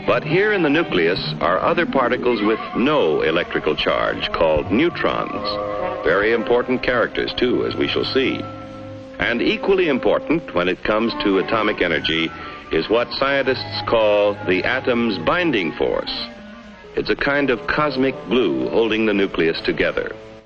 But here in the nucleus are other particles with no electrical charge called neutrons. Very important characters, too, as we shall see. And equally important when it comes to atomic energy is what scientists call the atom's binding force. It's a kind of cosmic glue holding the nucleus together.